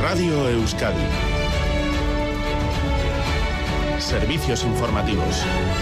Radio Euskadi. Servicios informativos.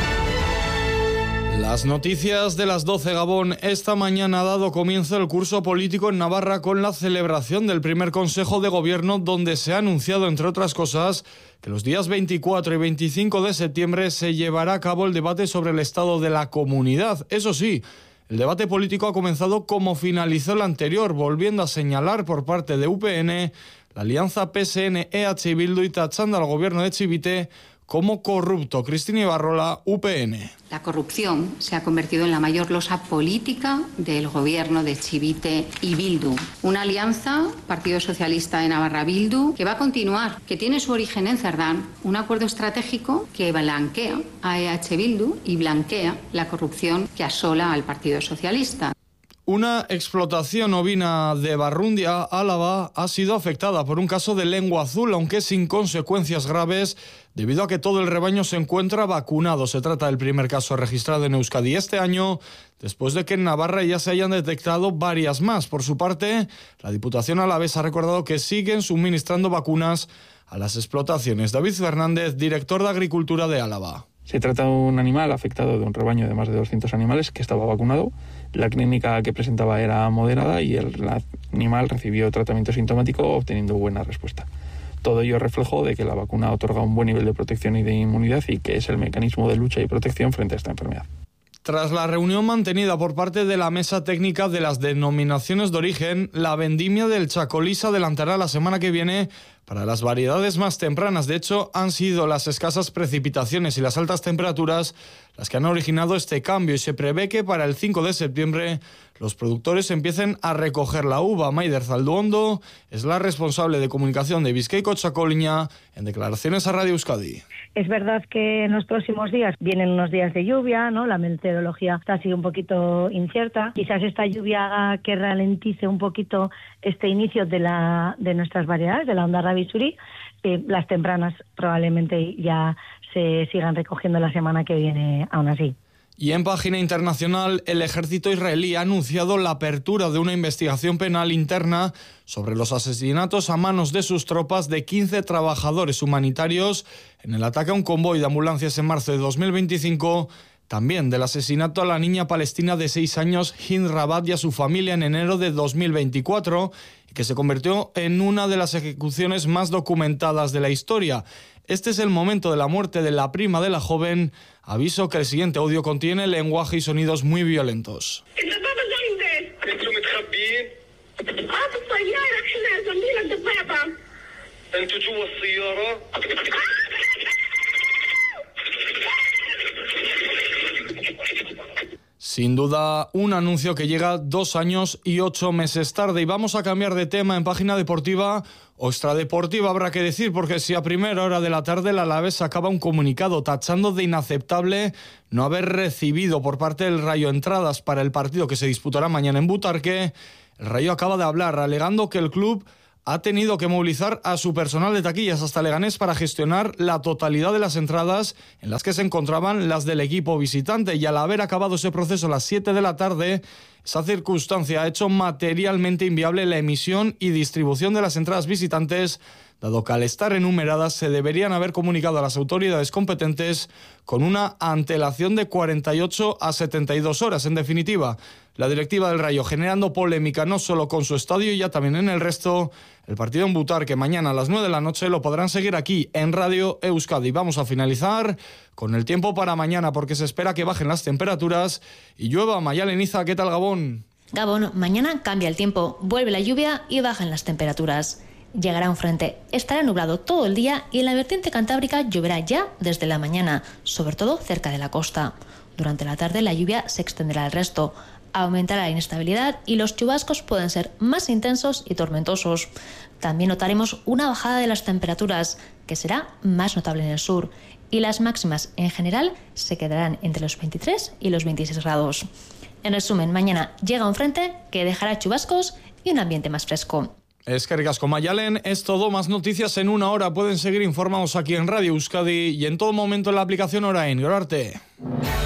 Las noticias de las 12, Gabón. Esta mañana ha dado comienzo el curso político en Navarra con la celebración del primer Consejo de Gobierno, donde se ha anunciado, entre otras cosas, que los días 24 y 25 de septiembre se llevará a cabo el debate sobre el estado de la comunidad. Eso sí, el debate político ha comenzado como finalizó el anterior, volviendo a señalar por parte de UPN la alianza PSN-EH y Bildu y tachando al gobierno de Chivite como corrupto. Cristina Ibarrola, UPN. La corrupción se ha convertido en la mayor losa política del gobierno de Chivite y Bildu. Una alianza, Partido Socialista de Navarra-Bildu, que va a continuar, que tiene su origen en Cerdán, un acuerdo estratégico que blanquea a EH Bildu y blanquea la corrupción que asola al Partido Socialista. Una explotación ovina de Barrundia, Álava, ha sido afectada por un caso de lengua azul, aunque sin consecuencias graves, debido a que todo el rebaño se encuentra vacunado. Se trata del primer caso registrado en Euskadi este año, después de que en Navarra ya se hayan detectado varias más. Por su parte, la Diputación alavesa ha recordado que siguen suministrando vacunas a las explotaciones. David Fernández, director de Agricultura de Álava. Se trata de un animal afectado de un rebaño de más de 200 animales que estaba vacunado. La clínica que presentaba era moderada y el animal recibió tratamiento sintomático obteniendo buena respuesta. Todo ello es reflejo de que la vacuna otorga un buen nivel de protección y de inmunidad y que es el mecanismo de lucha y protección frente a esta enfermedad. Tras la reunión mantenida por parte de la Mesa Técnica de las Denominaciones de Origen, la vendimia del Chacolí se adelantará la semana que viene para las variedades más tempranas. De hecho, han sido las escasas precipitaciones y las altas temperaturas las que han originado este cambio y se prevé que para el 5 de septiembre los productores empiecen a recoger la uva. Maider Zalduondo es la responsable de comunicación de Bizkaiko Txakoliña en declaraciones a Radio Euskadi. Es verdad que en los próximos días vienen unos días de lluvia, ¿no? La meteorología está así un poquito incierta. Quizás esta lluvia haga que ralentice un poquito este inicio de nuestras variedades, de la Ondarra Bizuri. Las tempranas probablemente ya se sigan recogiendo la semana que viene, aún así. Y en página internacional, el ejército israelí ha anunciado la apertura de una investigación penal interna sobre los asesinatos a manos de sus tropas de 15 trabajadores humanitarios en el ataque a un convoy de ambulancias en marzo de 2025, también del asesinato a la niña palestina de 6 años Hind Rabat y a su familia en enero de 2024, y que se convirtió en una de las ejecuciones más documentadas de la historia. Este es el momento de la muerte de la prima de la joven. Aviso que el siguiente audio contiene lenguaje y sonidos muy violentos. Sin duda, un anuncio que llega 2 años y 8 meses tarde. Y vamos a cambiar de tema en página deportiva o extradeportiva, habrá que decir, porque si a primera hora de la tarde el Alavés sacaba un comunicado tachando de inaceptable no haber recibido por parte del Rayo entradas para el partido que se disputará mañana en Butarque, el Rayo acaba de hablar alegando que el club ha tenido que movilizar a su personal de taquillas hasta Leganés para gestionar la totalidad de las entradas en las que se encontraban las del equipo visitante, y al haber acabado ese proceso a las 7 de la tarde, esa circunstancia ha hecho materialmente inviable la emisión y distribución de las entradas visitantes, dado que al estar enumeradas se deberían haber comunicado a las autoridades competentes con una antelación de 48 a 72 horas. En definitiva, la directiva del Rayo generando polémica no solo con su estadio y ya también en el resto. El partido en Butarque mañana a las 9 de la noche lo podrán seguir aquí en Radio Euskadi. Vamos a finalizar con el tiempo para mañana porque se espera que bajen las temperaturas y llueva. Mayalen Iza, ¿qué tal Gabón? Gabón, mañana cambia el tiempo, vuelve la lluvia y bajan las temperaturas. Llegará un frente, estará nublado todo el día y en la vertiente cantábrica lloverá ya desde la mañana, sobre todo cerca de la costa. Durante la tarde la lluvia se extenderá al resto. Aumentará la inestabilidad y los chubascos pueden ser más intensos y tormentosos. También notaremos una bajada de las temperaturas, que será más notable en el sur, y las máximas en general se quedarán entre los 23 y los 26 grados. En resumen, mañana llega un frente que dejará chubascos y un ambiente más fresco. Eskerrik asko Mayalen, es todo, más noticias en una hora. Pueden seguir informados aquí en Radio Euskadi y en todo momento en la aplicación Orain. Gero arte.